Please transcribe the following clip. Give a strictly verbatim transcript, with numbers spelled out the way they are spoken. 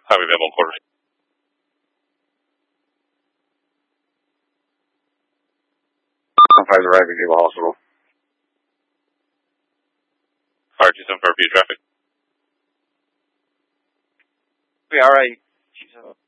Highway available quarters. Five arriving at Gable Hospital. Fire two seven four, view traffic. Yeah, all right.